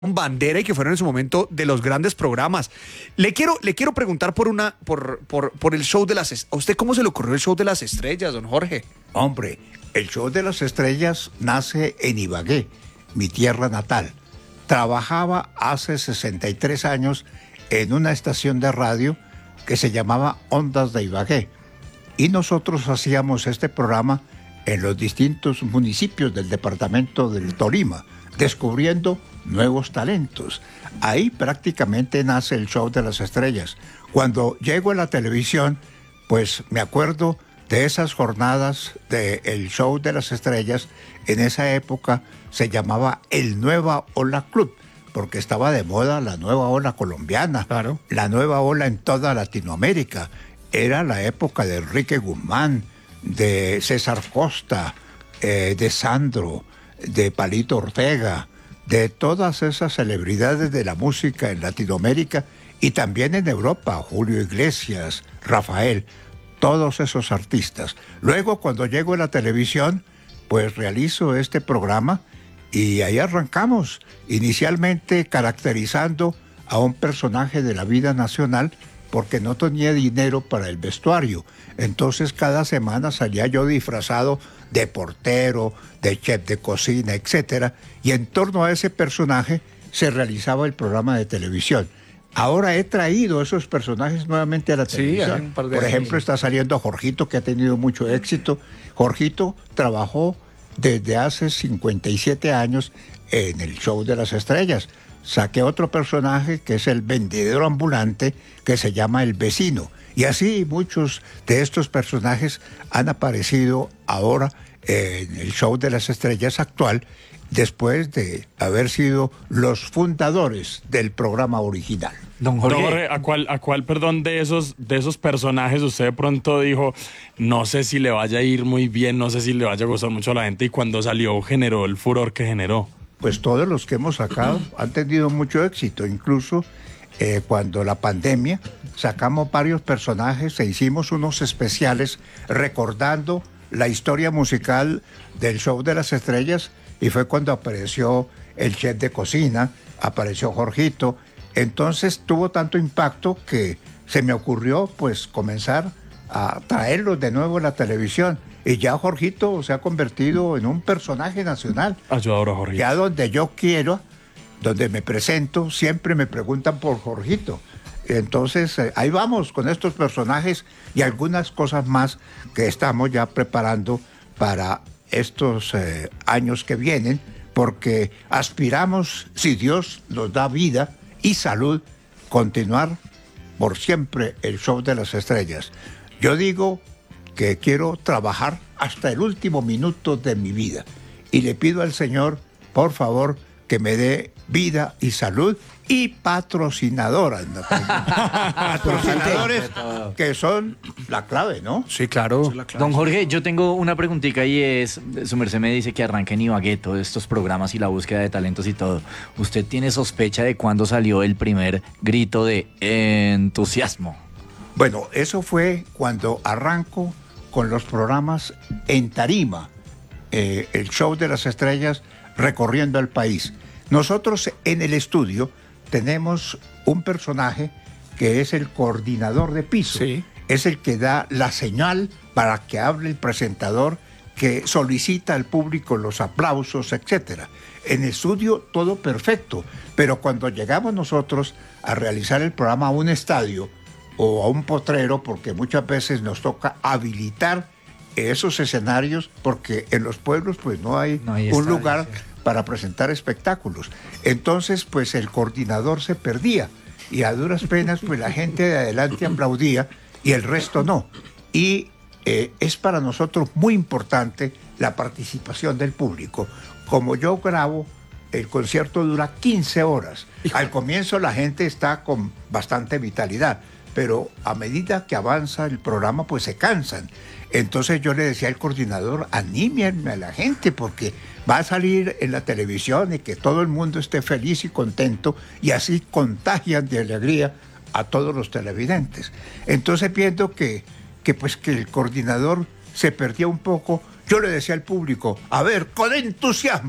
bandera y que fueron en su momento de los grandes programas. Le quiero preguntar por el show de ¿A usted cómo se le ocurrió el show de las estrellas, don Jorge? Hombre, el show de las estrellas nace en Ibagué, mi tierra natal. Trabajaba hace 63 años en una estación de radio que se llamaba Ondas de Ibagué. Y nosotros hacíamos este programa en los distintos municipios del departamento del Tolima, descubriendo nuevos talentos. Ahí prácticamente nace el show de las estrellas. Cuando llego a la televisión, pues me acuerdo de esas jornadas del show de las estrellas. En esa época se llamaba el Nueva Ola Club, porque estaba de moda la nueva ola colombiana, claro, la nueva ola en toda Latinoamérica. Era la época de Enrique Guzmán, de César Costa, de Sandro, de Palito Ortega, de todas esas celebridades de la música en Latinoamérica y también en Europa, Julio Iglesias, Rafael, todos esos artistas. Luego, cuando llego a la televisión, pues realizo este programa y ahí arrancamos, inicialmente caracterizando a un personaje de la vida nacional porque no tenía dinero para el vestuario. Entonces cada semana salía yo disfrazado de portero, de chef de cocina, etcétera, y en torno a ese personaje se realizaba el programa de televisión. Ahora he traído esos personajes nuevamente a la televisión. Por ejemplo, está saliendo Jorgito, que ha tenido mucho éxito. Jorgito trabajó desde hace 57 años en el show de las estrellas. Saqué otro personaje que es el vendedor ambulante, que se llama El Vecino. Y así muchos de estos personajes han aparecido ahora en el show de las estrellas actual, después de haber sido los fundadores del programa original. Don Jorge, ¿a cuál, perdón, de esos personajes usted de pronto dijo, no sé si le vaya a ir muy bien, no sé si le vaya a gustar mucho a la gente, y cuando salió generó el furor que generó? Pues todos los que hemos sacado han tenido mucho éxito, incluso cuando la pandemia sacamos varios personajes e hicimos unos especiales recordando la historia musical del show de las estrellas, y fue cuando apareció el chef de cocina, apareció Jorgito. Entonces tuvo tanto impacto que se me ocurrió pues comenzar a traerlos de nuevo a la televisión. Y ya Jorgito se ha convertido en un personaje nacional. Yo adoro a Jorgito. Ya donde yo quiero, donde me presento, siempre me preguntan por Jorgito. Entonces ahí vamos con estos personajes y algunas cosas más que estamos ya preparando para estos años que vienen, porque aspiramos, si Dios nos da vida y salud, continuar por siempre el show de las estrellas. Yo digo que quiero trabajar hasta el último minuto de mi vida y le pido al Señor, por favor, que me dé vida y salud y patrocinadoras. Patrocinadores que son la clave, ¿no? Sí, claro. Don Jorge, yo tengo una preguntita y es, su merced me dice que arranca en Ibagué todos estos programas y la búsqueda de talentos y todo. ¿Usted tiene sospecha de cuándo salió el primer grito de entusiasmo? Bueno, eso fue cuando arranco con los programas en tarima, el show de las estrellas recorriendo el país. Nosotros en el estudio tenemos un personaje que es el coordinador de piso. Sí. Es el que da la señal para que hable el presentador, que solicita al público los aplausos, etc. En el estudio todo perfecto, pero cuando llegamos nosotros a realizar el programa a un estadio o a un potrero, porque muchas veces nos toca habilitar esos escenarios, porque en los pueblos pues no hay un lugar para presentar espectáculos. Entonces pues el coordinador se perdía y a duras penas pues la gente de adelante aplaudía y el resto no. Y es para nosotros muy importante la participación del público. Como yo grabo, el concierto dura 15 horas. Al comienzo la gente está con bastante vitalidad, pero a medida que avanza el programa pues se cansan. Entonces yo le decía al coordinador, anímenme a la gente porque va a salir en la televisión y que todo el mundo esté feliz y contento, y así contagian de alegría a todos los televidentes. Entonces viendo que el coordinador se perdía un poco, yo le decía al público, a ver, con entusiasmo,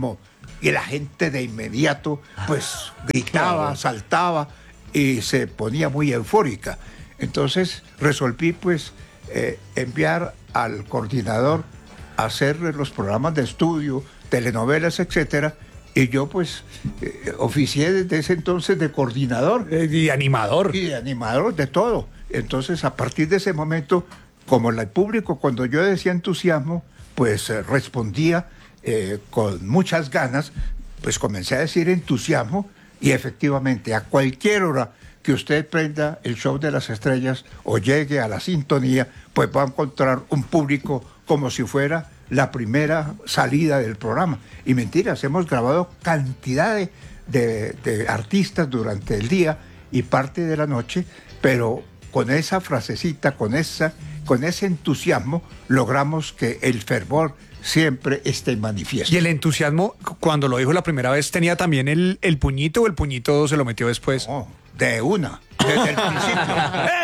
y la gente de inmediato pues gritaba, saltaba y se ponía muy eufórica. Entonces resolví pues enviar al coordinador a hacer los programas de estudio, telenovelas, etcétera, y yo pues oficié desde ese entonces de coordinador. Y animador. Y de animador, de todo. Entonces, a partir de ese momento, como el público, cuando yo decía entusiasmo, pues respondía con muchas ganas, pues comencé a decir entusiasmo y efectivamente a cualquier hora que usted prenda el show de las estrellas o llegue a la sintonía, pues va a encontrar un público como si fuera la primera salida del programa. Y mentiras, hemos grabado cantidad de artistas durante el día y parte de la noche, pero con esa frasecita, con ese entusiasmo, logramos que el fervor siempre esté manifiesto. Y el entusiasmo, cuando lo dijo la primera vez, ¿tenía también el puñito o el puñito se lo metió después? No, de una, desde el principio.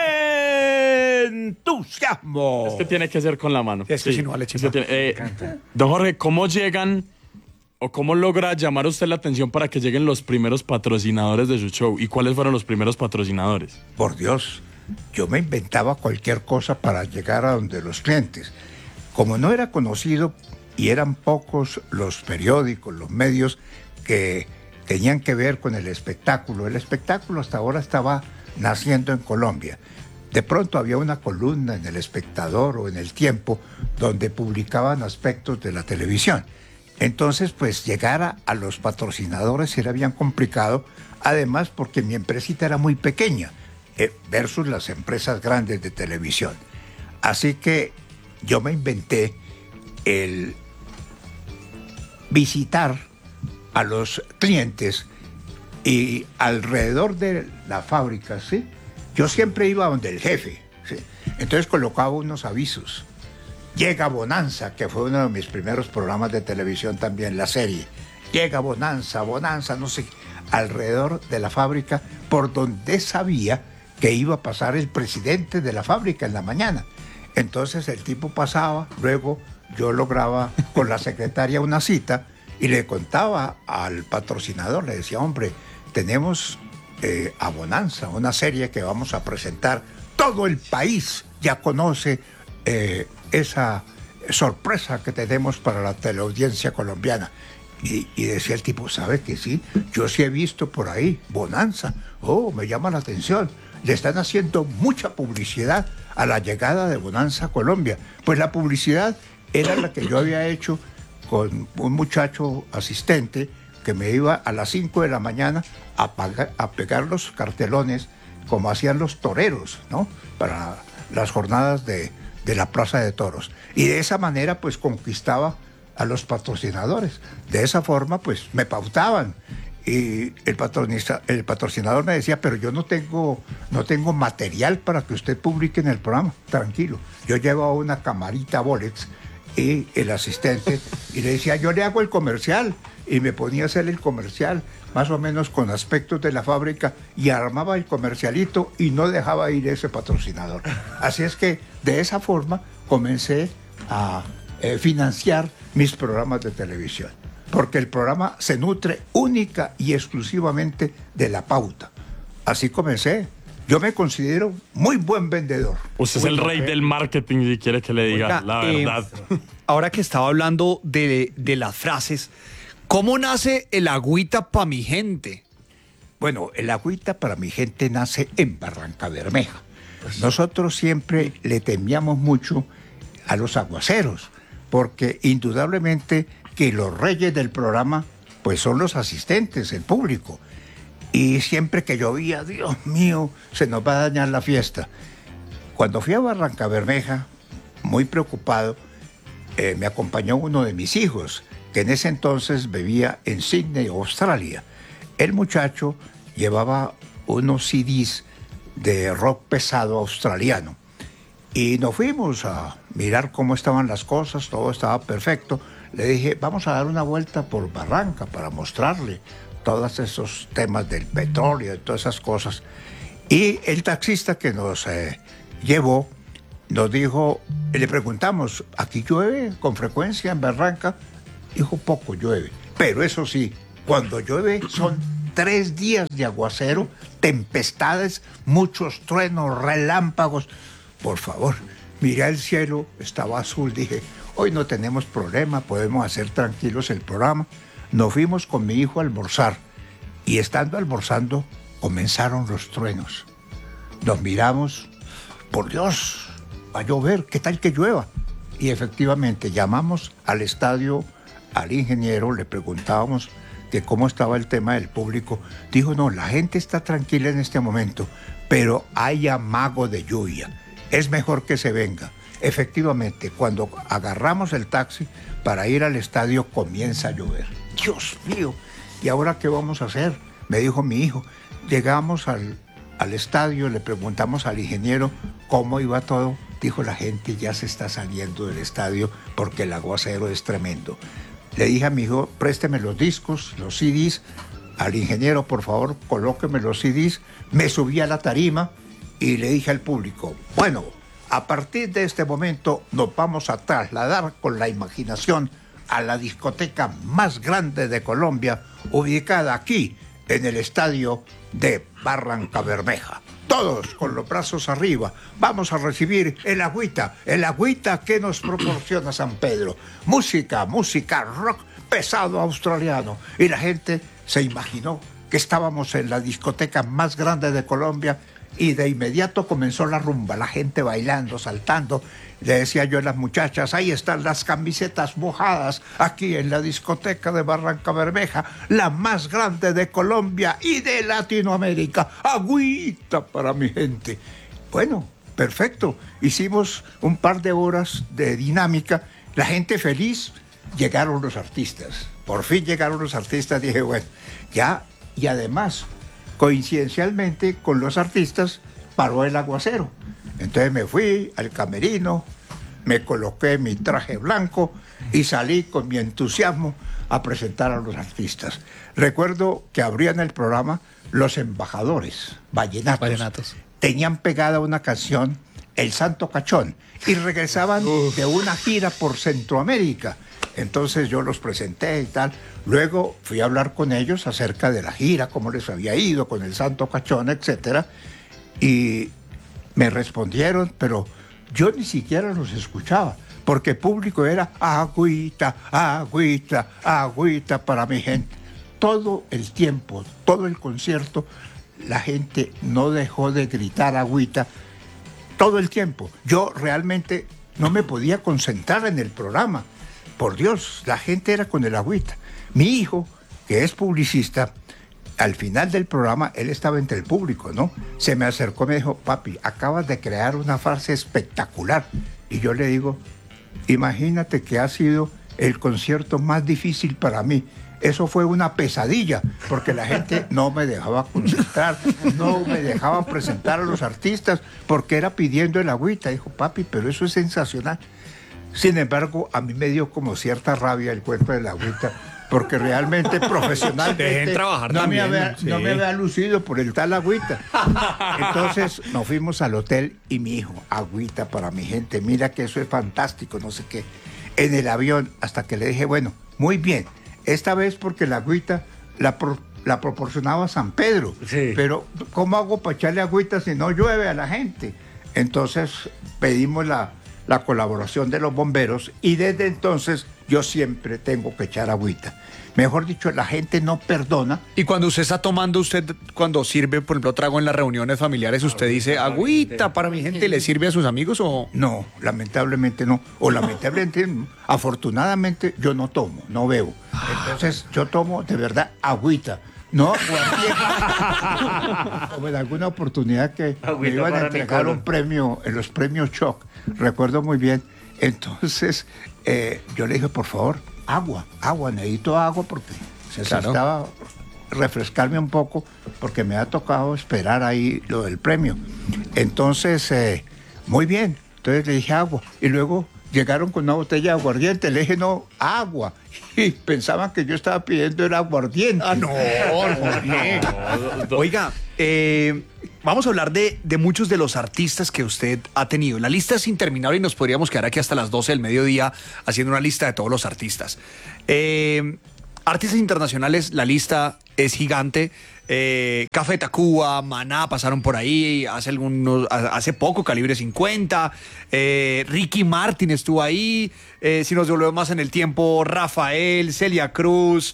¡Entusiasmo! Es que tiene que ser con la mano. Es que si no vale chimba. Don Jorge, ¿cómo llegan o cómo logra llamar usted la atención para que lleguen los primeros patrocinadores de su show? ¿Y cuáles fueron los primeros patrocinadores? Por Dios, yo me inventaba cualquier cosa para llegar a donde los clientes. Como no era conocido y eran pocos los periódicos, los medios que tenían que ver con el espectáculo hasta ahora estaba naciendo en Colombia. De pronto había una columna en El Espectador o en El Tiempo donde publicaban aspectos de la televisión. Entonces, pues llegar a los patrocinadores era bien complicado, además porque mi empresita era muy pequeña versus las empresas grandes de televisión. Así que yo me inventé el visitar a los clientes y alrededor de la fábrica, ¿sí? Yo siempre iba donde el jefe, ¿sí? Entonces colocaba unos avisos. Llega Bonanza, que fue uno de mis primeros programas de televisión también, la serie. Llega Bonanza, no sé, alrededor de la fábrica, por donde sabía que iba a pasar el presidente de la fábrica en la mañana. Entonces el tipo pasaba, luego yo lograba con la secretaria una cita y le contaba al patrocinador, le decía, hombre, tenemos a Bonanza, una serie que vamos a presentar. Todo el país ya conoce esa sorpresa que tenemos para la teleaudiencia colombiana. Y decía el tipo, ¿sabe que sí? Yo sí he visto por ahí Bonanza. Oh, me llama la atención. Le están haciendo mucha publicidad a la llegada de Bonanza a Colombia. Pues la publicidad era la que yo había hecho con un muchacho asistente que me iba a las 5 de la mañana a pegar los cartelones como hacían los toreros, ¿no? Para las jornadas de la Plaza de Toros. Y de esa manera, pues, conquistaba a los patrocinadores. De esa forma, pues, me pautaban. Y el patrocinador me decía, pero yo no tengo material para que usted publique en el programa. Tranquilo. Yo llevaba una camarita Bolex y el asistente, y le decía, yo le hago el comercial. Y me ponía a hacer el comercial, más o menos con aspectos de la fábrica, y armaba el comercialito y no dejaba ir ese patrocinador. Así es que de esa forma comencé a financiar mis programas de televisión, porque el programa se nutre única y exclusivamente de la pauta. Así comencé. Yo me considero muy buen vendedor. Usted es el rey del marketing, si quiere que le diga la verdad. Ahora que estaba hablando de las frases, ¿cómo nace el agüita pa' mi gente? Bueno, el agüita para mi gente nace en Barrancabermeja. Nosotros siempre le temíamos mucho a los aguaceros, porque indudablemente que los reyes del programa pues son los asistentes, el público. Y siempre que llovía, Dios mío, se nos va a dañar la fiesta. Cuando fui a Barrancabermeja, muy preocupado, me acompañó uno de mis hijos, que en ese entonces vivía en Sydney, Australia. El muchacho llevaba unos CDs de rock pesado australiano. Y nos fuimos a mirar cómo estaban las cosas, todo estaba perfecto. Le dije, vamos a dar una vuelta por Barranca para mostrarle todos esos temas del petróleo y todas esas cosas. Y el taxista que nos llevó nos dijo, le preguntamos, ¿aquí llueve con frecuencia en Barranca? Dijo, poco llueve. Pero eso sí, cuando llueve son 3 días de aguacero, tempestades, muchos truenos, relámpagos. Por favor, miré el cielo, estaba azul, dije, hoy no tenemos problema, podemos hacer tranquilos el programa. Nos fuimos con mi hijo a almorzar y estando almorzando comenzaron los truenos. Nos miramos, por Dios, va a llover, ¿qué tal que llueva? Y efectivamente llamamos al estadio, al ingeniero, le preguntábamos que cómo estaba el tema del público. Dijo, no, la gente está tranquila en este momento, pero hay amago de lluvia. Es mejor que se venga. Efectivamente, cuando agarramos el taxi para ir al estadio, comienza a llover. Dios mío, ¿y ahora qué vamos a hacer? Me dijo mi hijo. Llegamos al estadio, le preguntamos al ingeniero cómo iba todo. Dijo, la gente ya se está saliendo del estadio porque el aguacero es tremendo. Le dije a mi hijo, présteme los discos, los CDs. Al ingeniero, por favor, colóqueme los CDs. Me subí a la tarima y le dije al público, bueno, a partir de este momento nos vamos a trasladar con la imaginación a la discoteca más grande de Colombia, ubicada aquí, en el estadio de Barrancabermeja. Todos con los brazos arriba, vamos a recibir el agüita que nos proporciona San Pedro. Música rock pesado australiano. Y la gente se imaginó que estábamos en la discoteca más grande de Colombia y de inmediato comenzó la rumba, la gente bailando, saltando. Le decía yo a las muchachas, ahí están las camisetas mojadas, aquí en la discoteca de Barrancabermeja, la más grande de Colombia y de Latinoamérica. Agüita para mi gente. Bueno, perfecto. Hicimos un par de horas de dinámica, la gente feliz. Llegaron los artistas. Por fin llegaron los artistas. Dije, bueno, ya, y además, coincidencialmente con los artistas paró el aguacero. Entonces me fui al camerino, me coloqué mi traje blanco y salí con mi entusiasmo a presentar a los artistas. Recuerdo que abrían el programa los embajadores vallenatos. Tenían pegada una canción, El Santo Cachón, y regresaban de una gira por Centroamérica. Entonces yo los presenté y tal. Luego fui a hablar con ellos acerca de la gira, cómo les había ido con el Santo Cachón, etcétera. Y me respondieron, pero yo ni siquiera los escuchaba, porque el público era agüita, agüita, agüita para mi gente. Todo el tiempo, todo el concierto, la gente no dejó de gritar agüita, todo el tiempo. Yo realmente no me podía concentrar en el programa. Por Dios, la gente era con el agüita. Mi hijo, que es publicista, al final del programa, él estaba entre el público, ¿no? Se me acercó y me dijo, papi, acabas de crear una frase espectacular. Y yo le digo, imagínate que ha sido el concierto más difícil para mí. Eso fue una pesadilla, porque la gente no me dejaba concentrar, no me dejaban presentar a los artistas, porque era pidiendo el agüita. Dijo, papi, pero eso es sensacional. Sin embargo, a mí me dio como cierta rabia el cuento de la agüita, porque realmente profesionalmente Dejen trabajar también, no me había lucido por el tal agüita. Entonces nos fuimos al hotel y mi hijo, agüita para mi gente, mira que eso es fantástico, no sé qué. En el avión, hasta que le dije, bueno, muy bien, esta vez porque la agüita la proporcionaba San Pedro, sí. Pero ¿cómo hago para echarle agüita si no llueve a la gente? Entonces pedimos la colaboración de los bomberos y desde entonces yo siempre tengo que echar agüita. Mejor dicho, la gente no perdona. Y cuando usted está tomando, cuando sirve, por ejemplo, trago en las reuniones familiares, usted dice, agüita para mi gente, ¿y le sirve a sus amigos o...? No, lamentablemente no. O lamentablemente, afortunadamente, yo no tomo, no bebo. Entonces, yo tomo de verdad agüita. No, como en alguna oportunidad que me iban a entregar un premio, en los premios Shock, recuerdo muy bien. Entonces, yo le dije, por favor, agua, necesito agua porque necesitaba refrescarme un poco, porque me ha tocado esperar ahí lo del premio. Entonces, muy bien, entonces le dije agua, y luego llegaron con una botella de aguardiente, le dije no, agua, y pensaban que yo estaba pidiendo el aguardiente. Ah, no. Oiga, vamos a hablar de muchos de los artistas que usted ha tenido. La lista es interminable y nos podríamos quedar aquí hasta las 12 del mediodía haciendo una lista de todos los artistas. Artistas internacionales, la lista es gigante. Café Tacuba, Maná pasaron por ahí hace poco, Calibre 50. Ricky Martin estuvo ahí. Si nos volvemos más en el tiempo, Rafael, Celia Cruz,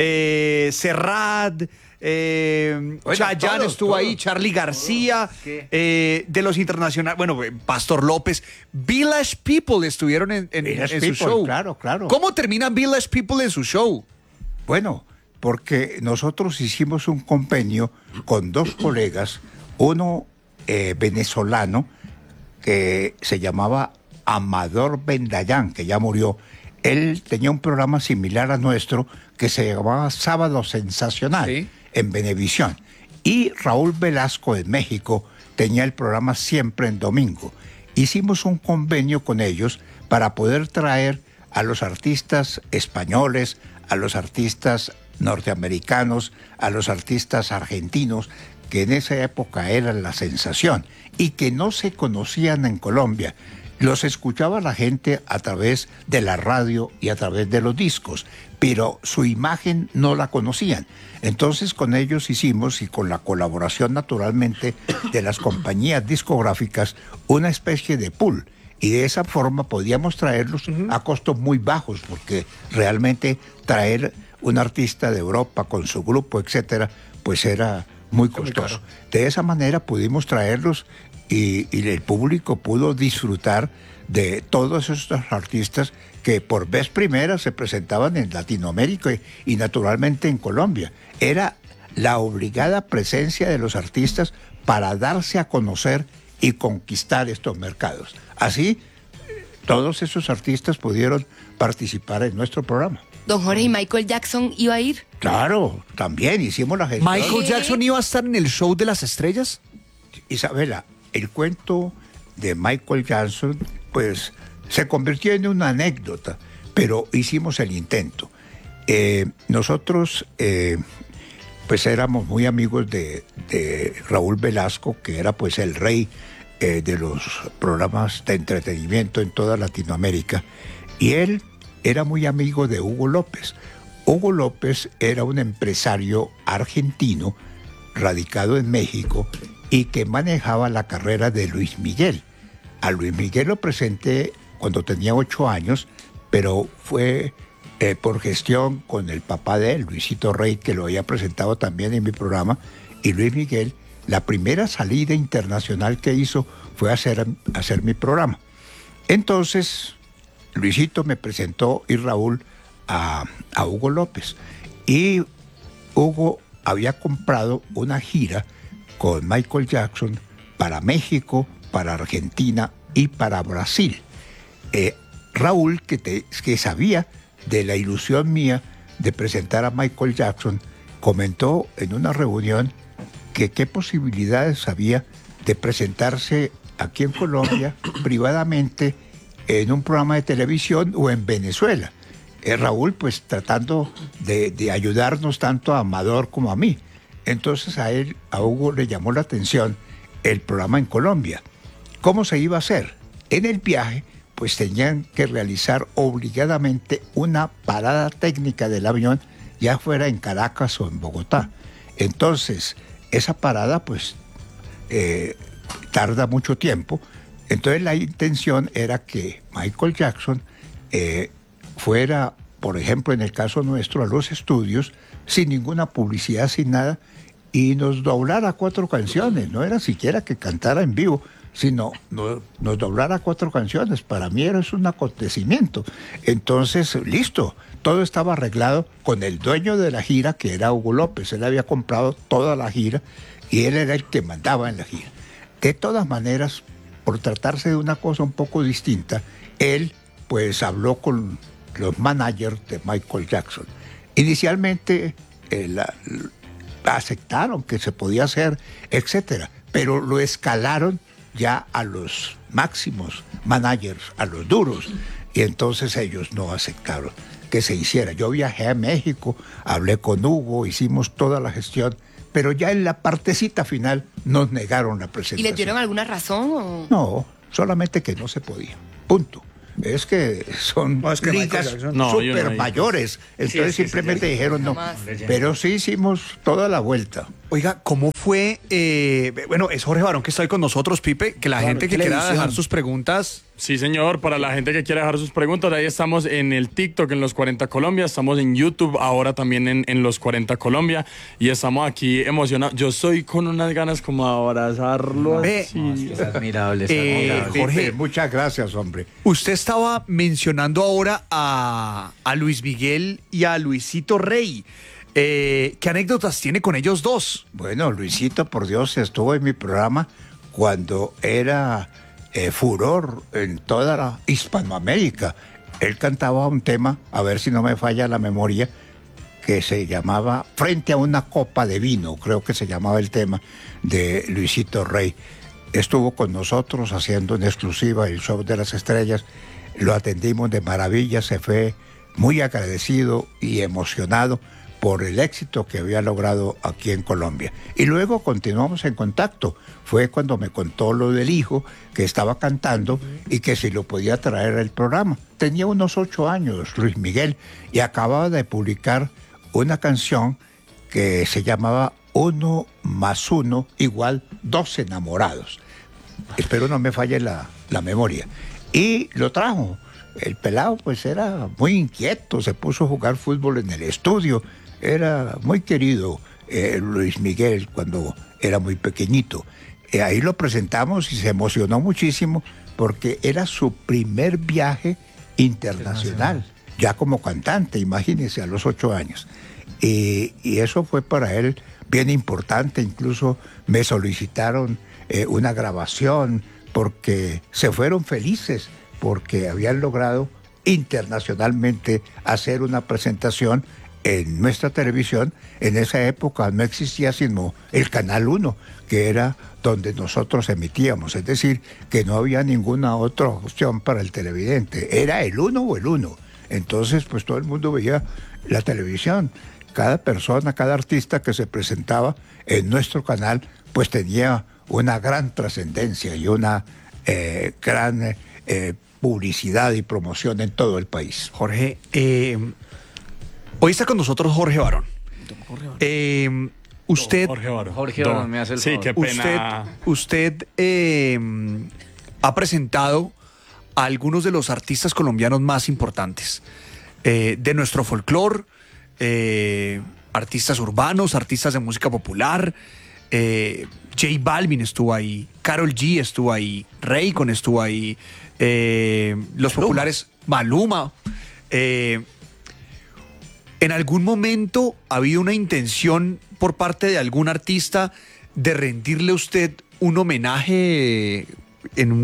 Serrat. Chayanne estuvo ahí, Charly García, de los internacionales, bueno, Pastor López, Village People estuvieron en su show. Claro. ¿Cómo termina Village People en su show? Bueno, porque nosotros hicimos un convenio con dos colegas, uno venezolano que se llamaba Amador Bendayán, que ya murió. Él tenía un programa similar a nuestro que se llamaba Sábado Sensacional. Sí. En Venevisión. Y Raúl Velasco de México tenía el programa Siempre en Domingo. Hicimos un convenio con ellos para poder traer a los artistas españoles, a los artistas norteamericanos, a los artistas argentinos, que en esa época eran la sensación y que no se conocían en Colombia. Los escuchaba la gente a través de la radio y a través de los discos, pero su imagen no la conocían. Entonces con ellos hicimos, y con la colaboración naturalmente de las compañías discográficas, una especie de pool. Y de esa forma podíamos traerlos a costos muy bajos, porque realmente traer un artista de Europa con su grupo, etcétera, pues era muy costoso. De esa manera pudimos traerlos y el público pudo disfrutar de todos estos artistas que por vez primera se presentaban en Latinoamérica y naturalmente en Colombia. Era la obligada presencia de los artistas para darse a conocer y conquistar estos mercados. Así, todos esos artistas pudieron participar en nuestro programa. Don Jorge, ¿y Michael Jackson iba a ir? Claro, también hicimos la gestión. ¿Michael Jackson iba a estar en el show de las estrellas? Isabela, el cuento de Michael Jackson, pues, se convirtió en una anécdota, pero hicimos el intento. Nosotros, pues, éramos muy amigos de Raúl Velasco, que era, pues, el rey de los programas de entretenimiento en toda Latinoamérica, y él era muy amigo de Hugo López. Hugo López era un empresario argentino radicado en México y que manejaba la carrera de Luis Miguel. A Luis Miguel lo presenté cuando tenía 8 años, pero fue por gestión con el papá de él, Luisito Rey, que lo había presentado también en mi programa, y Luis Miguel, la primera salida internacional que hizo fue hacer mi programa. Entonces, Luisito me presentó y Raúl a Hugo López. Y Hugo había comprado una gira con Michael Jackson para México, para Argentina y para Brasil. Raúl, que sabía de la ilusión mía de presentar a Michael Jackson, comentó en una reunión que qué posibilidades había de presentarse aquí en Colombia privadamente en un programa de televisión o en Venezuela. Raúl, pues tratando de ayudarnos tanto a Amador como a mí. Entonces a Hugo le llamó la atención el programa en Colombia. ¿Cómo se iba a hacer? En el viaje, pues tenían que realizar obligadamente una parada técnica del avión, ya fuera en Caracas o en Bogotá. Entonces, esa parada, pues, tarda mucho tiempo. Entonces la intención era que Michael Jackson fuera, por ejemplo, en el caso nuestro, a los estudios, sin ninguna publicidad, sin nada, y nos doblara 4 canciones. No era siquiera que cantara en vivo, sino nos doblara 4 canciones. Para mí era un acontecimiento. Entonces, listo, todo estaba arreglado con el dueño de la gira, que era Hugo López. Él había comprado toda la gira y él era el que mandaba en la gira. De todas maneras, por tratarse de una cosa un poco distinta, él pues habló con los managers de Michael Jackson. Inicialmente aceptaron que se podía hacer, etcétera, pero lo escalaron ya a los máximos managers, a los duros, y entonces ellos no aceptaron que se hiciera. Yo viajé a México, hablé con Hugo, hicimos toda la gestión, pero ya en la partecita final nos negaron la presentación. ¿Y les dieron alguna razón? O? No, solamente que no se podía. Punto. es que son No, es que Michael ligas Jackson- No, yo no super he mayores. Entonces simplemente dijeron no. Jamás. Pero sí hicimos toda la vuelta. Oiga, ¿cómo fue? Bueno, es Jorge Barón que está hoy con nosotros, Pipe. Que la gente que quiera televisión. dejar sus preguntas. Sí, señor, para la gente que quiera dejar sus preguntas, ahí estamos en el TikTok, en Los 40 Colombia, estamos en YouTube, ahora también en Los 40 Colombia, y estamos aquí emocionados. Yo soy con unas ganas como de abrazarlo. Ve, así. Es admirable, es Eh, admirable. Jorge. Pipe, muchas gracias, hombre. Usted estaba mencionando ahora a Luis Miguel y a Luisito Rey. ¿Qué anécdotas tiene con ellos dos? Bueno, Luisito, por Dios, estuvo en mi programa cuando era furor en toda la Hispanoamérica. Él cantaba un tema, a ver si no me falla la memoria, que se llamaba Frente a una copa de vino, creo que se llamaba el tema de Luisito Rey. Estuvo con nosotros haciendo en exclusiva el Show de las Estrellas, lo atendimos de maravilla, se fue muy agradecido y emocionado por el éxito que había logrado aquí en Colombia. Y luego continuamos en contacto. Fue cuando me contó lo del hijo que estaba cantando y que si lo podía traer al programa. Tenía unos 8 años, Luis Miguel, y acababa de publicar una canción que se llamaba 1 más 1 igual 2 enamorados. Espero no me falle la memoria. Y lo trajo. El pelado pues era muy inquieto, se puso a jugar fútbol en el estudio. Era muy querido Luis Miguel cuando era muy pequeñito. Ahí lo presentamos y se emocionó muchísimo porque era su primer viaje internacional, ya como cantante, imagínense, a los 8 años. Y eso fue para él bien importante, incluso me solicitaron una grabación porque se fueron felices, porque habían logrado internacionalmente hacer una presentación en nuestra televisión. En esa época no existía sino el Canal 1, que era donde nosotros emitíamos, es decir, que no había ninguna otra opción para el televidente, era el 1 o el 1. Entonces, pues todo el mundo veía la televisión. Cada persona, cada artista que se presentaba en nuestro canal, pues tenía una gran trascendencia y una gran publicidad y promoción en todo el país. Jorge, hoy está con nosotros Jorge Barón. Usted, Jorge Barón. Jorge Barón, me hace el Sí, favor. qué pena. usted ha presentado a algunos de los artistas colombianos más importantes de nuestro folclore, artistas urbanos, artistas de música popular. J Balvin estuvo ahí, Karol G estuvo ahí, Raycon estuvo ahí, los populares Maluma. ¿En algún momento ha habido una intención por parte de algún artista de rendirle a usted un homenaje en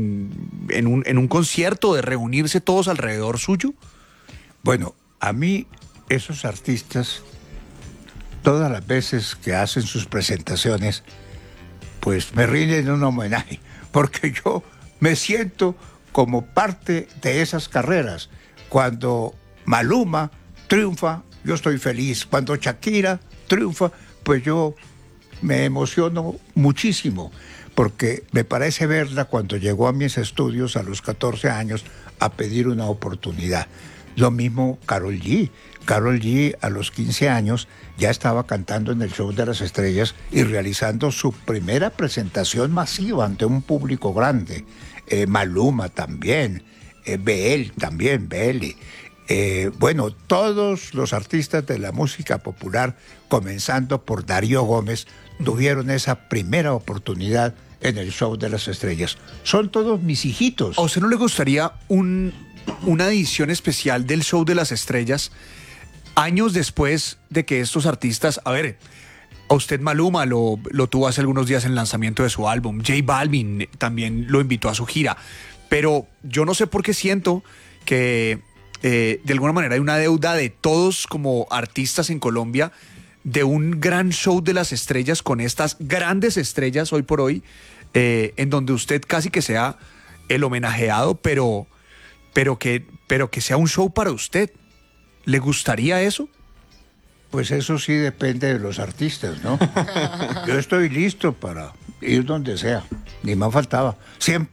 un concierto, de reunirse todos alrededor suyo? Bueno, a mí esos artistas, todas las veces que hacen sus presentaciones, pues me rinden un homenaje, porque yo me siento como parte de esas carreras. Cuando Maluma triunfa, yo estoy feliz. Cuando Shakira triunfa, pues yo me emociono muchísimo, porque me parece verla cuando llegó a mis estudios a los 14 años a pedir una oportunidad. Lo mismo Karol G. Karol G a los 15 años ya estaba cantando en el Show de las Estrellas y realizando su primera presentación masiva ante un público grande. Maluma también, BL también, BL. Bueno, todos los artistas de la música popular, comenzando por Darío Gómez, tuvieron esa primera oportunidad en el Show de las Estrellas. Son todos mis hijitos. ¿A usted no le gustaría una edición especial del Show de las Estrellas años después de que estos artistas, a ver, a usted Maluma lo tuvo hace algunos días en el lanzamiento de su álbum, J Balvin también lo invitó a su gira, pero yo no sé por qué siento que de alguna manera hay una deuda de todos como artistas en Colombia de un gran Show de las Estrellas con estas grandes estrellas hoy por hoy, en donde usted casi que sea el homenajeado, pero que sea un show para usted. ¿Le gustaría eso? Pues eso sí depende de los artistas, ¿no? Yo estoy listo para ir donde sea, ni más faltaba. Siempre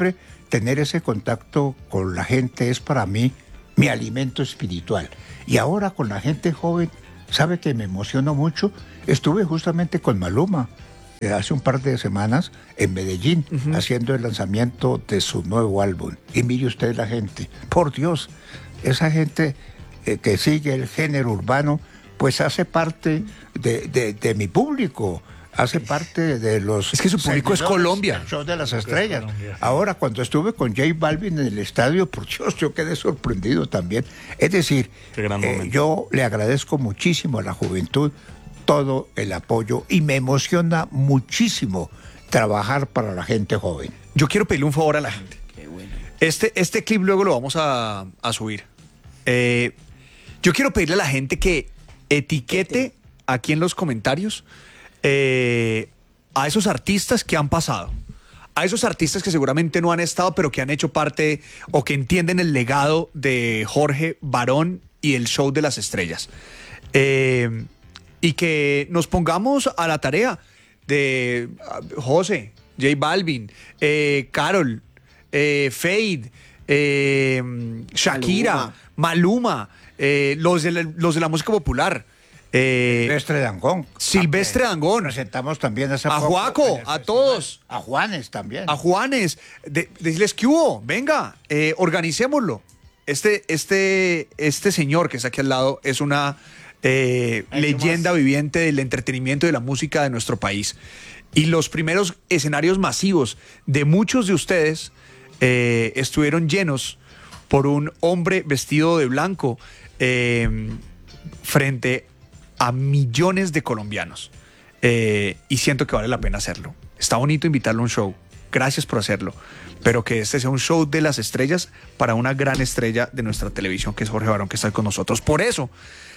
tener ese contacto con la gente es para mí mi alimento espiritual. Y ahora con la gente joven, ¿sabe que me emociono mucho? Estuve justamente con Maluma hace un par de semanas en Medellín, haciendo el lanzamiento de su nuevo álbum. Y mire usted la gente, por Dios, esa gente que sigue el género urbano, pues hace parte de mi público, hace parte de los... Es que su público es seguidores Colombia. del Show de las Estrellas. Ahora, cuando estuve con J Balvin en el estadio, por Dios, yo quedé sorprendido también. Es decir, Qué gran momento. yo le agradezco muchísimo a la juventud todo el apoyo y me emociona muchísimo trabajar para la gente joven. Yo quiero pedirle un favor a la gente. Este clip luego lo vamos a subir. Yo quiero pedirle a la gente que etiquete aquí en los comentarios a esos artistas que han pasado. A esos artistas que seguramente no han estado, pero que han hecho parte o que entienden el legado de Jorge Barón y el Show de las Estrellas. Y que nos pongamos a la tarea de José, J Balvin, Karol, Fade, Shakira, Maluma, los de la música popular. Silvestre Dangond. Silvestre Dangond. Presentamos también hace A poco Juaco, en el a festival. todos. A Juanes también. A Juanes, decirles que hubo, venga, organicémoslo. Este señor que está aquí al lado es una leyenda viviente del entretenimiento y de la música de nuestro país. Y los primeros escenarios masivos de muchos de ustedes estuvieron llenos por un hombre vestido de blanco frente a millones de colombianos. Y siento que vale la pena hacerlo. Está bonito invitarlo a un show. Gracias por hacerlo. Pero que este sea un show de las estrellas para una gran estrella de nuestra televisión, que es Jorge Barón, que está con nosotros. Por eso,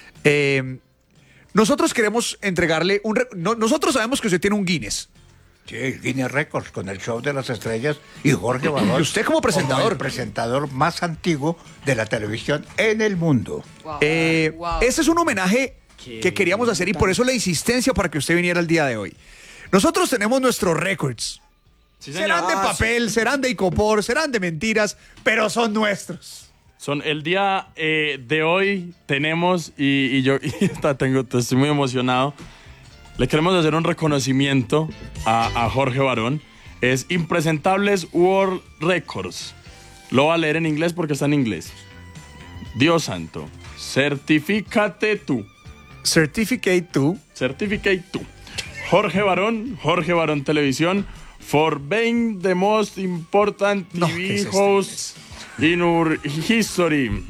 nosotros queremos entregarle nosotros sabemos que usted tiene un Guinness. Sí, Guinness Records con el Show de las Estrellas y Jorge Barón. Y usted como presentador. El presentador más antiguo de la televisión en el mundo. Este es un homenaje que queríamos hacer y por eso la insistencia para que usted viniera el día de hoy. Nosotros tenemos nuestros récords. Sí, señor. Serán de papel, serán de icopor, serán de mentiras, pero son nuestros. Son el día de hoy tenemos y yo estoy muy emocionado. Le queremos hacer un reconocimiento a Jorge Barón. Es Impresentables World Records. Lo voy a leer en inglés porque está en inglés. Dios santo. Certifícate tú. Certificate tú. Certificate tú. Jorge Barón Televisión, for being the most important No, TV ¿qué es este host in our history.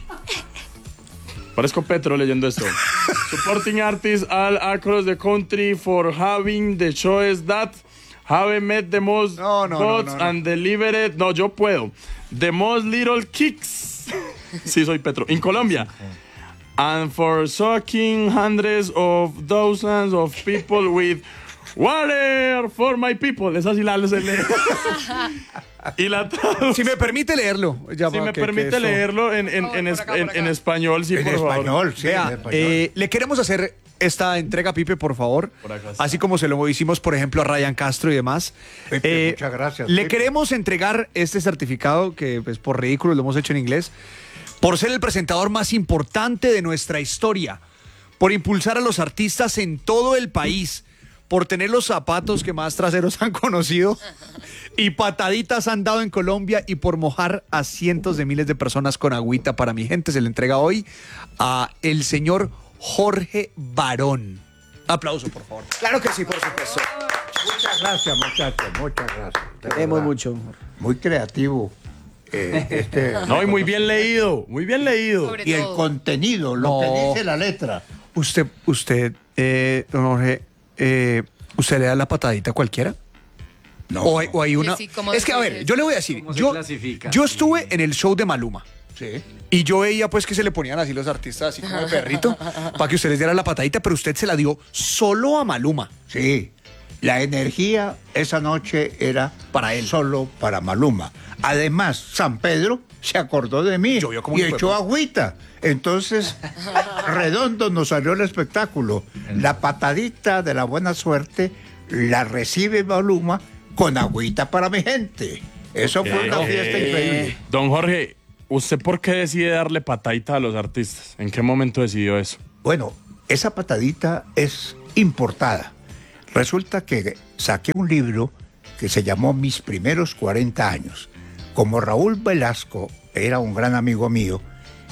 Parezco Petro leyendo esto. Supporting artists all across the country for having the choice that have met the most votes and delivered. No, yo puedo. The most little kicks. Sí, soy Petro. In Colombia. And for shocking hundreds of thousands of people with water for my people. Esa sí la se lee. Y la traducción. Si me permite leerlo. Ya Si va, me que permite eso- leerlo en español, sí, En por favor. español, sí. Vea, en español. le queremos hacer esta entrega, Pipe, por favor. Por acá está. Así como se lo hicimos, por ejemplo, a Ryan Castro y demás. Pipe, muchas gracias, Le Pipe. queremos entregar este certificado, que pues, por ridículo lo hemos hecho en inglés, por ser el presentador más importante de nuestra historia, por impulsar a los artistas en todo el país, por tener los zapatos que más traseros han conocido y pataditas han dado en Colombia y por mojar a cientos de miles de personas con agüita. Para mi gente se le entrega hoy a el señor Jorge Barón. Aplauso, por favor. Claro que sí, por supuesto. Muchas gracias, muchachos, muchas gracias. De Queremos verdad. mucho. Muy creativo. No, y muy bien leído, muy bien leído. Sobre Y el todo. contenido, lo No. que dice la letra. Usted, don Jorge, ¿usted le da la patadita a cualquiera? No. O hay una... Sí, ¿cómo es que, a ver, dices? yo le voy a decir, ¿Cómo se yo clasifica? estuve en el show de Maluma. Sí. Y yo veía pues que se le ponían así los artistas, así como de perrito, para que usted les diera la patadita, pero usted se la dio solo a Maluma. Sí, la energía esa noche era para él, solo para Maluma. Además, San Pedro se acordó de mí Llovió como y un echó huevo. agüita. Entonces, redondo nos salió el espectáculo. La patadita de la buena suerte la recibe Maluma con agüita para mi gente. Eso fue una fiesta increíble. Don Jorge, ¿usted por qué decide darle patadita a los artistas? ¿En qué momento decidió eso? Bueno, esa patadita es importada. Resulta que saqué un libro que se llamó Mis primeros 40 años. Como Raúl Velasco era un gran amigo mío,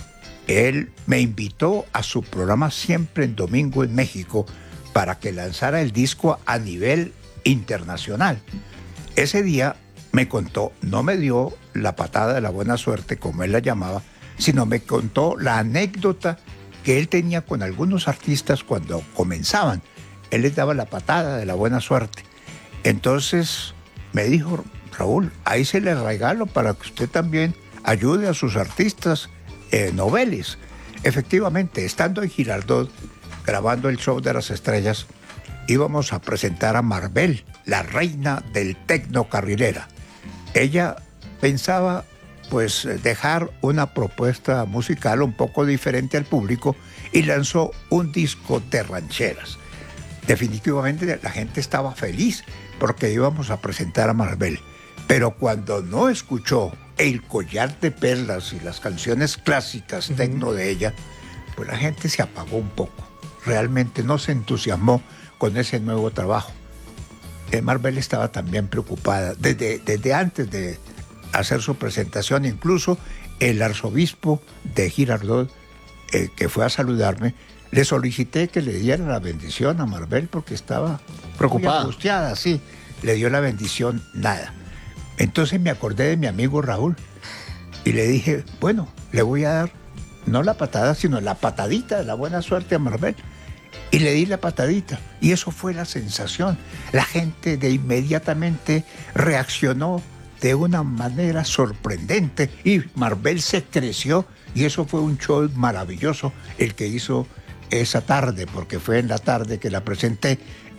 él me invitó a su programa Siempre en Domingo en México para que lanzara el disco a nivel internacional. Ese día me contó, no me dio la patada de la buena suerte, como él la llamaba, sino me contó la anécdota que él tenía con algunos artistas cuando comenzaban. Él les daba la patada de la buena suerte. Entonces me dijo, Raúl, ahí se le regalo para que usted también ayude a sus artistas noveles. Efectivamente, estando en Girardot, grabando el show de las estrellas, íbamos a presentar a Marvel, la reina del tecno carrilera. Ella pensaba pues dejar una propuesta musical un poco diferente al público y lanzó un disco de rancheras. Definitivamente la gente estaba feliz porque íbamos a presentar a Marvel, pero cuando no escuchó El collar de perlas y las canciones clásicas tecno de ella, pues la gente se apagó un poco. Realmente no se entusiasmó con ese nuevo trabajo. Marvel estaba también preocupada desde antes de hacer su presentación. Incluso el arzobispo de Girardot, que fue a saludarme, le solicité que le diera la bendición a Marvel porque estaba Preocupada. muy angustiada, sí. Le dio la bendición, nada. Entonces me acordé de mi amigo Raúl y le dije, bueno, le voy a dar no la patada, sino la patadita de la buena suerte a Marvel. Y le di la patadita. Y eso fue la sensación. La gente de inmediatamente reaccionó de una manera sorprendente. Y Marvel se creció. Y eso fue un show maravilloso el que hizo esa tarde, porque fue en la tarde que la presenté,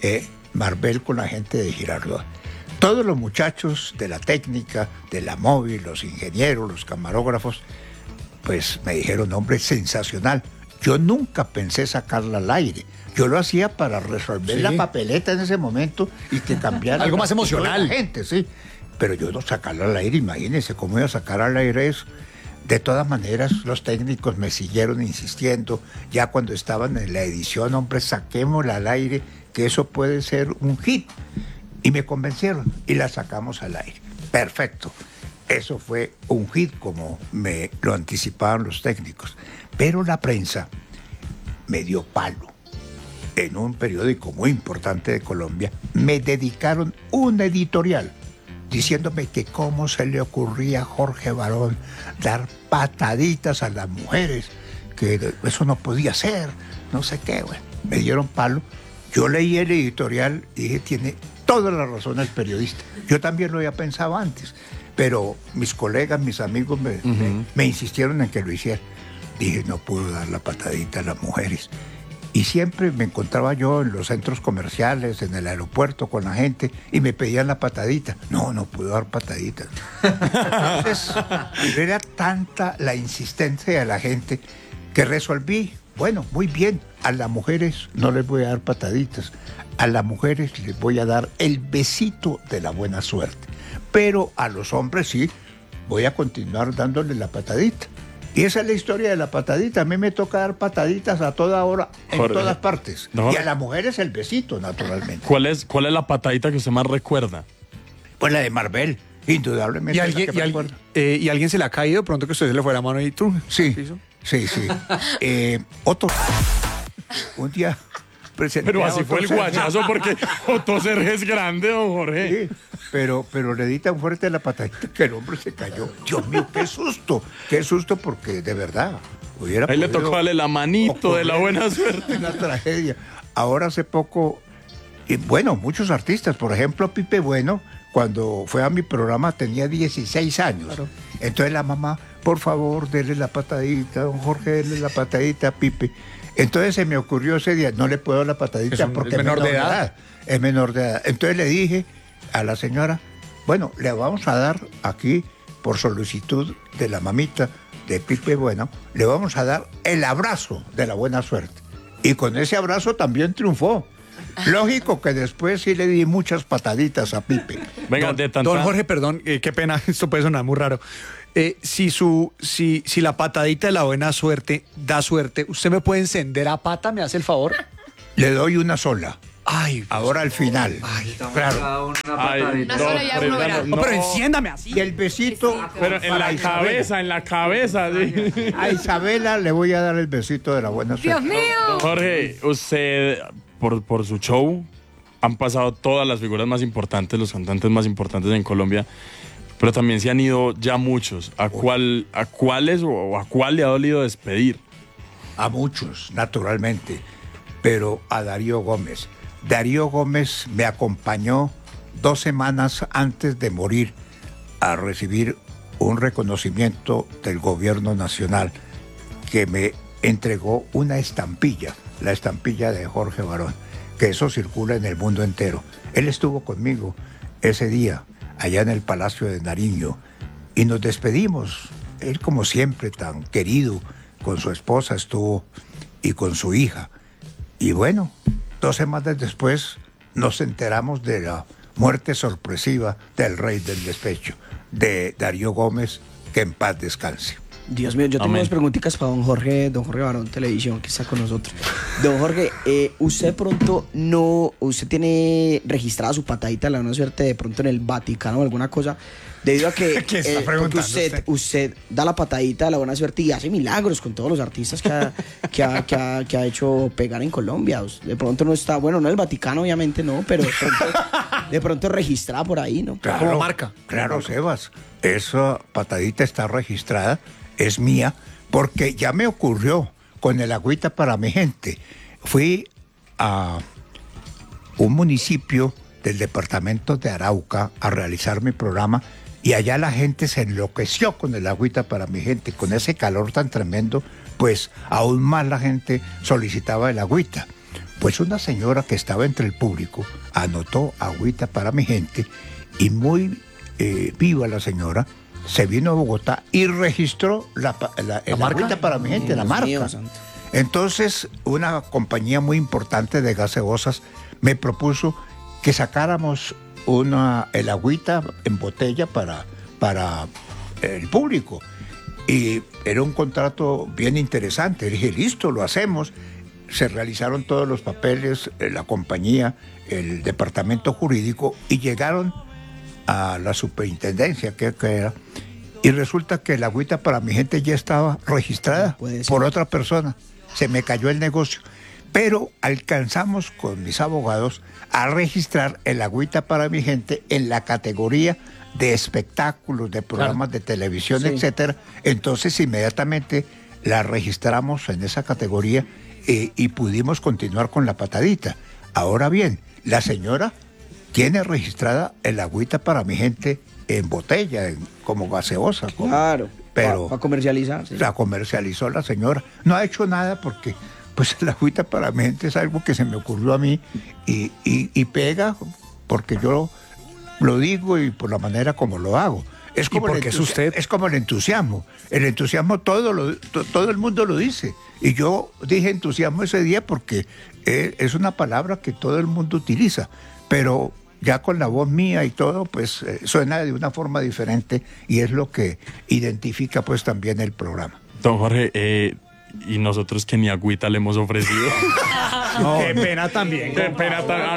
Marvel con la gente de Girardot. Todos los muchachos de la técnica, de la móvil, los ingenieros, los camarógrafos, pues me dijeron, hombre, sensacional. Yo nunca pensé sacarla al aire. Yo lo hacía para resolver la papeleta en ese momento y que cambiara Algo más la emocional. gente, sí. Pero yo no sacarla al aire, imagínense cómo iba a sacar al aire eso. De todas maneras, los técnicos me siguieron insistiendo. Ya cuando estaban en la edición, hombre, saquémosla al aire, que eso puede ser un hit. Y me convencieron y la sacamos al aire. Perfecto. Eso fue un hit como me lo anticipaban los técnicos. Pero la prensa me dio palo. En un periódico muy importante de Colombia me dedicaron un editorial diciéndome que cómo se le ocurría a Jorge Barón dar pataditas a las mujeres, que eso no podía ser, no sé qué, bueno, me dieron palo. Yo leí el editorial y dije, tiene toda la razón el periodista. Yo también lo había pensado antes, pero mis colegas, mis amigos me insistieron en que lo hiciera. Dije, no puedo dar la patadita a las mujeres. Y siempre me encontraba yo en los centros comerciales, en el aeropuerto con la gente y me pedían la patadita. No puedo dar pataditas. Entonces, era tanta la insistencia de la gente que resolví, bueno, muy bien, a las mujeres no les voy a dar pataditas, a las mujeres les voy a dar el besito de la buena suerte. Pero a los hombres sí, voy a continuar dándole la patadita. Y esa es la historia de la patadita. A mí me toca dar pataditas a toda hora, en Jorge, todas partes. no. Y a las mujeres el besito, naturalmente. ¿Cuál es la patadita que usted más recuerda? Pues la de Marvel, indudablemente. ¿Y es la alguien, que me acuerdo. y alguien se le ha caído pronto que usted se le fue la mano y tú? Sí, ¿Hizo? sí. Otto, un día presenté Pero a así Otto fue el Serge. guayazo porque Otto Serge es grande, don Jorge. Sí, pero le di tan fuerte la patadita que el hombre se cayó. Dios mío, qué susto porque de verdad hubiera Ahí le podido tocó darle la manito de la buena suerte. una tragedia. Ahora hace poco, y bueno, muchos artistas, por ejemplo, Pipe Bueno, cuando fue a mi programa tenía 16 años. Claro. Entonces la mamá, por favor, dele la patadita, don Jorge, dele la patadita a Pipe. Entonces se me ocurrió ese día, no le puedo dar la patadita porque es menor de edad. Es menor de edad. Entonces le dije a la señora, bueno, le vamos a dar aquí, por solicitud de la mamita de Pipe Bueno, le vamos a dar el abrazo de la buena suerte. Y con ese abrazo también triunfó. Lógico que después sí le di muchas pataditas a Pipe. Venga, de tanta... Don Jorge, perdón, qué pena, esto puede sonar muy raro. Si la patadita de la buena suerte da suerte, ¿usted me puede encender a pata? ¿Me hace el favor? Le doy una sola. Ay, Ahora al final. Claro. Ay, Una sola ya uno verá. no, pero enciéndame así. Y el besito. Pero en para la Isabela. cabeza, sí. A Isabela le voy a dar el besito de la buena ¡Dios suerte. mío! Jorge, usted, por su show, han pasado todas las figuras más importantes, los cantantes más importantes en Colombia, pero también se han ido ya muchos. ¿A cuáles o a cuál le ha dolido despedir? A muchos, naturalmente, pero a Darío Gómez. Darío Gómez me acompañó 2 semanas antes de morir a recibir un reconocimiento del gobierno nacional que me entregó una estampilla, la estampilla de Jorge Barón, que eso circula en el mundo entero. Él estuvo conmigo ese día, allá en el Palacio de Nariño, y nos despedimos. Él, como siempre, tan querido, con su esposa estuvo y con su hija. Y bueno, 2 semanas después nos enteramos de la muerte sorpresiva del rey del despecho, de Darío Gómez, que en paz descanse. Dios mío, yo tengo Amén. unas preguntitas para don Jorge Barón Televisión, que está con nosotros. Don Jorge, usted pronto usted tiene registrada su patadita de la buena suerte de pronto en el Vaticano o alguna cosa, debido a que ¿Qué está porque preguntando usted da la patadita de la buena suerte y hace milagros con todos los artistas que ha hecho pegar en Colombia. De pronto no está, bueno, no el Vaticano obviamente no, pero de pronto registrada por ahí, ¿no? Como marca. Claro, Sebas. Esa patadita está registrada, es mía, porque ya me ocurrió con el agüita para mi gente. Fui a un municipio del departamento de Arauca a realizar mi programa y allá la gente se enloqueció con el agüita para mi gente. Con ese calor tan tremendo, pues aún más la gente solicitaba el agüita. Pues una señora que estaba entre el público anotó agüita para mi gente y muy viva la señora, se vino a Bogotá y registró el agüita para mi gente, la Dios marca. mío, santo. Entonces, una compañía muy importante de gaseosas me propuso que sacáramos el agüita en botella para el público. Y era un contrato bien interesante. Dije, listo, lo hacemos. Se realizaron todos los papeles, la compañía, el departamento jurídico, y llegaron a la superintendencia, que era, y resulta que el agüita para mi gente ya estaba registrada Puede ser. por otra persona. Se me cayó el negocio. Pero alcanzamos con mis abogados a registrar el agüita para mi gente en la categoría de espectáculos, de programas de televisión, Sí. etcétera. Entonces inmediatamente la registramos en esa categoría y pudimos continuar con la patadita. Ahora bien, la señora tiene registrada el agüita para mi gente en botella, como gaseosa. Claro, Pero para comercializar. Sí. la comercializó la señora. No ha hecho nada porque pues el agüita para mi gente es algo que se me ocurrió a mí y pega porque yo lo digo y por la manera como lo hago. Es como porque es usted? Es como el entusiasmo. El entusiasmo todo el mundo lo dice. Y yo dije entusiasmo ese día porque es una palabra que todo el mundo utiliza. Pero ya con la voz mía y todo, pues suena de una forma diferente y es lo que identifica pues también el programa. Don Jorge, y nosotros que ni agüita le hemos ofrecido. Qué pena también. Qué pena,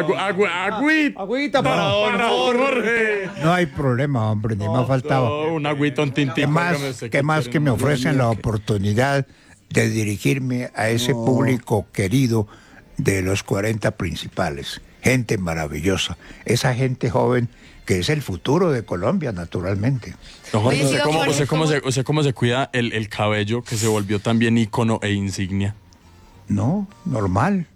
agüita. Agüita para don Jorge. No hay problema, hombre, ni más faltaba. No, un agüita, un tintico. ¿Qué más, óigame usted, qué más que me ofrecen la oportunidad de dirigirme a ese público querido de los 40 principales? Gente maravillosa, esa gente joven que es el futuro de Colombia, naturalmente. Don Jorge, Oye, sí, don Jorge, ¿usted cómo se cuida el cabello que se volvió también ícono e insignia? No, normal,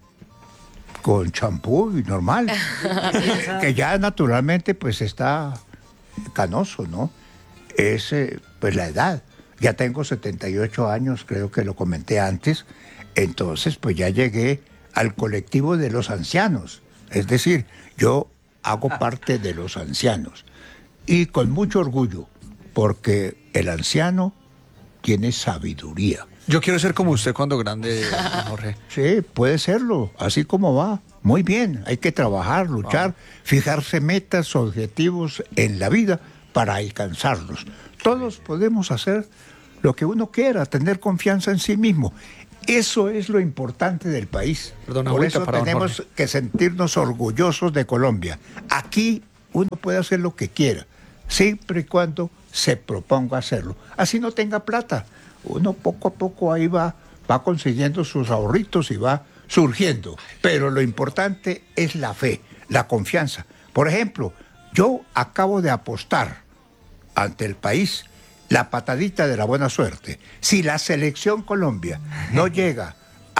con champú y normal, que ya naturalmente pues está canoso, ¿no? Es pues la edad. Ya tengo 78 años, creo que lo comenté antes, entonces pues ya llegué al colectivo de los ancianos. Es decir, yo hago parte de los ancianos y con mucho orgullo, porque el anciano tiene sabiduría, Yo quiero ser como usted cuando grande, Jorge. Sí, puede serlo, así como va. Muy bien, hay que trabajar, luchar, fijarse metas, objetivos en la vida para alcanzarlos. Todos podemos hacer lo que uno quiera, tener confianza en sí mismo. Eso es lo importante del país. Perdona, Por ahorita eso para don tenemos Jorge. que sentirnos orgullosos de Colombia. Aquí uno puede hacer lo que quiera, siempre y cuando se proponga hacerlo. Así no tenga plata. Uno poco a poco ahí va consiguiendo sus ahorritos y va surgiendo. Pero lo importante es la fe, la confianza. Por ejemplo, yo acabo de apostar ante el país la patadita de la buena suerte. Si la selección Colombia no llega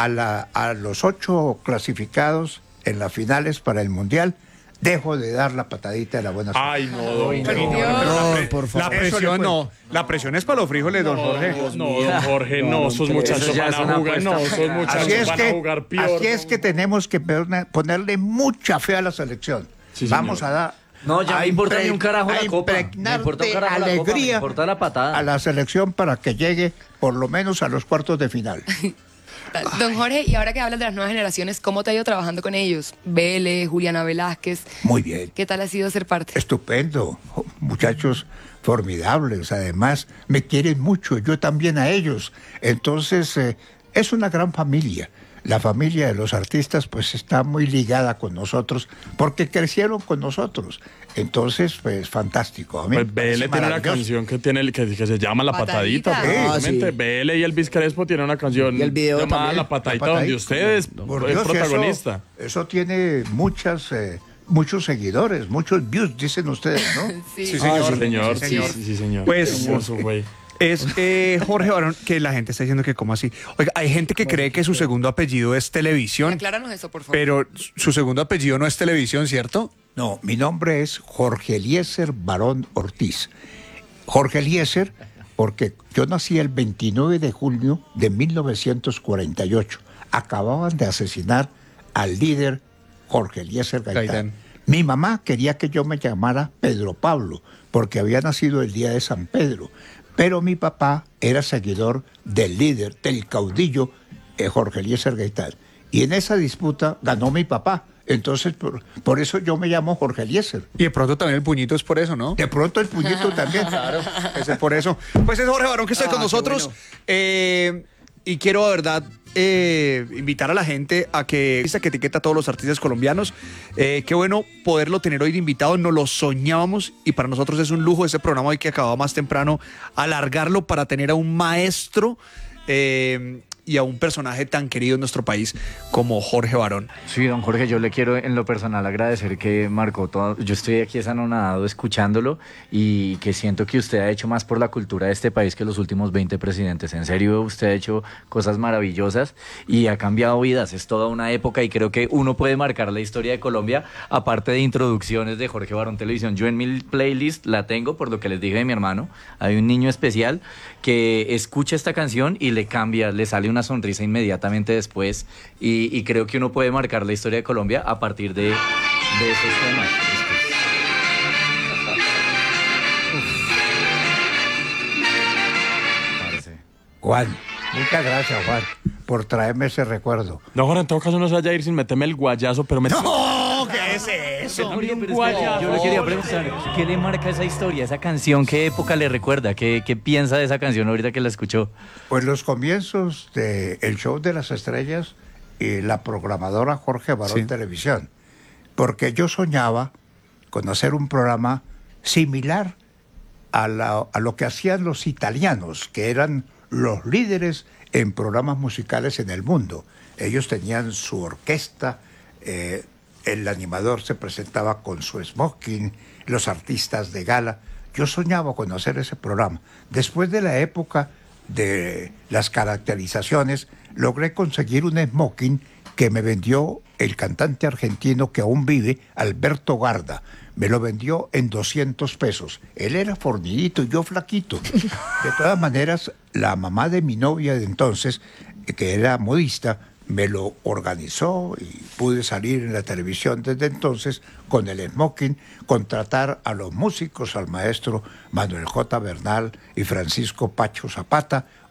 a los 8 clasificados en las finales para el Mundial, dejo de dar la patadita de la buena suerte. Ay, no, don Dios. por La favor. presión no. La presión es para los frijoles, don Jorge. No, don Jorge, no, esos muchachos Eso ya van es a una jugar, no, apuesta. esos muchachos Así es, van a jugar peor. así es que tenemos que ponerle mucha fe a la selección. Sí, señor. Vamos a dar... No, ya a me importa ni un impre- carajo la a copa. Me impregnarte importa un carajo la copa, me alegría importa la patada. a la selección para que llegue por lo menos a los cuartos de final. Don Jorge, y ahora que hablas de las nuevas generaciones, ¿cómo te ha ido trabajando con ellos? Vélez, Juliana Velázquez. Muy bien. ¿Qué tal ha sido ser parte? Estupendo, muchachos formidables, además me quieren mucho, yo también a ellos. Entonces, es una gran familia. La familia de los artistas pues está muy ligada con nosotros porque crecieron con nosotros. Entonces, pues fantástico. A mí me Pues parece BL tiene una maravilloso. canción que se llama La Patadita. Patadita. Precisamente. Sí. BL y Elvis Crespo tienen una canción Y el video llamada también. La Patadita, La donde patadita. usted es Por el Dios, protagonista. Eso tiene muchos seguidores, muchos views, dicen ustedes, ¿no? Sí. Sí, Ah, señor. sí, Señor, Sí, sí, señor. sí, señor. Pues- Hermoso, güey. Es Jorge Barón, que la gente está diciendo que como así. Oiga, hay gente que cree que su segundo apellido es televisión, Acláranos eso, por favor. pero su segundo apellido no es televisión, ¿cierto? No, mi nombre es Jorge Eliezer Barón Ortiz. Jorge Eliezer, porque yo nací el 29 de julio de 1948. Acababan de asesinar al líder Jorge Eliezer Gaitán. Gaitán. Mi mamá quería que yo me llamara Pedro Pablo, porque había nacido el día de San Pedro. Pero mi papá era seguidor del líder, del caudillo Jorge Eliezer Gaitán. Y en esa disputa ganó mi papá. Entonces, por eso yo me llamo Jorge Eliezer. Y de pronto también el puñito es por eso, ¿no? De pronto el puñito también. Claro. Ese es por eso. Pues es Jorge Barón que está con qué nosotros. bueno. Y quiero, de verdad, invitar a la gente a que etiqueta a todos los artistas colombianos. Qué bueno poderlo tener hoy de invitado. Nos lo soñábamos y para nosotros es un lujo ese programa hoy que acababa más temprano, alargarlo para tener a un maestro y a un personaje tan querido en nuestro país como Jorge Barón. Sí, don Jorge, yo le quiero en lo personal agradecer que marcó todo. Yo estoy aquí anonadado escuchándolo y que siento que usted ha hecho más por la cultura de este país que los últimos 20 presidentes. En serio, usted ha hecho cosas maravillosas y ha cambiado vidas. Es toda una época y creo que uno puede marcar la historia de Colombia aparte de introducciones de Jorge Barón Televisión. Yo en mi playlist la tengo por lo que les dije de mi hermano. Hay un niño especial que escucha esta canción y le cambia, le sale una sonrisa inmediatamente después y creo que uno puede marcar la historia de Colombia a partir de esos temas. Parce. Juan, muchas gracias, Juan, por traerme ese recuerdo. No, Jorge, en todo caso no se vaya a ir sin meterme el guayazo, pero me... ¡No! ¿Qué es eso? Jorge, pero es que yo le quería preguntar, ¿qué le marca esa historia, esa canción? ¿Qué época le recuerda? ¿Qué piensa de esa canción ahorita que la escuchó? Pues los comienzos del Show de las Estrellas y la programadora Jorge Barón Sí. Televisión, porque yo soñaba con hacer un programa similar a lo que hacían los italianos, que eran los líderes en programas musicales en el mundo. Ellos tenían su orquesta, el animador se presentaba con su smoking, los artistas de gala. Yo soñaba con hacer ese programa. Después de la época de las caracterizaciones, logré conseguir un smoking que me vendió el cantante argentino que aún vive, Alberto Garda. Me lo vendió en 200 pesos. Él era fornidito y yo flaquito. De todas maneras, la mamá de mi novia de entonces, que era modista, me lo organizó y pude salir en la televisión desde entonces con el smoking, contratar a los músicos, al maestro Manuel J. Bernal y Francisco Pacho Zapata,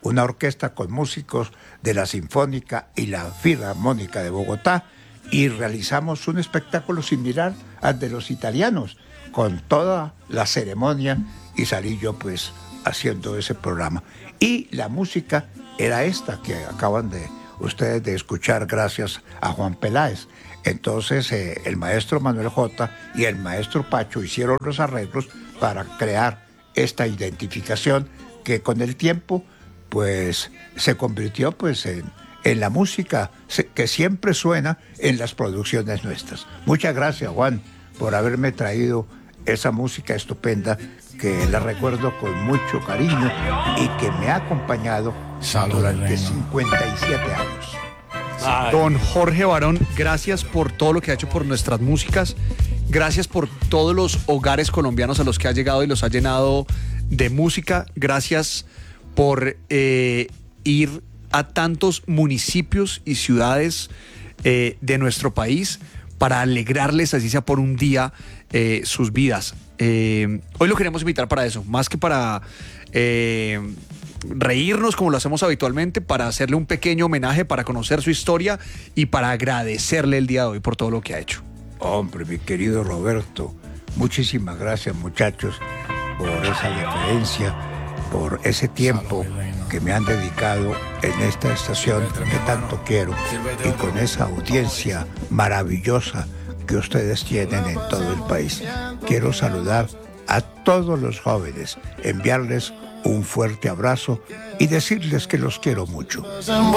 una orquesta con músicos de la Sinfónica y la Filarmónica de Bogotá, y realizamos un espectáculo similar al de los italianos, con toda la ceremonia, y salí yo pues haciendo ese programa. Y la música era esta que acaban de ustedes de escuchar, gracias a Juan Peláez. Entonces el maestro Manuel J. y el maestro Pacho hicieron los arreglos para crear esta identificación que con el tiempo pues se convirtió pues en la música que siempre suena en las producciones nuestras. Muchas gracias, Juan, por haberme traído esa música estupenda que la recuerdo con mucho cariño y que me ha acompañado durante 57 años. Ay. Don Jorge Barón, gracias por todo lo que ha hecho por nuestras músicas. Gracias por todos los hogares colombianos a los que ha llegado y los ha llenado de música. Gracias por ir a tantos municipios y ciudades de nuestro país para alegrarles, así sea por un día, sus vidas. Hoy lo queremos invitar para eso, más que para reírnos como lo hacemos habitualmente, para hacerle un pequeño homenaje, para conocer su historia y para agradecerle el día de hoy por todo lo que ha hecho. Hombre, mi querido Roberto, muchísimas gracias, muchachos, por esa deferencia, por ese tiempo que me han dedicado en esta estación que tanto quiero, y con esa audiencia maravillosa que ustedes tienen en todo el país. Quiero saludar a todos los jóvenes, enviarles un fuerte abrazo y decirles que los quiero mucho.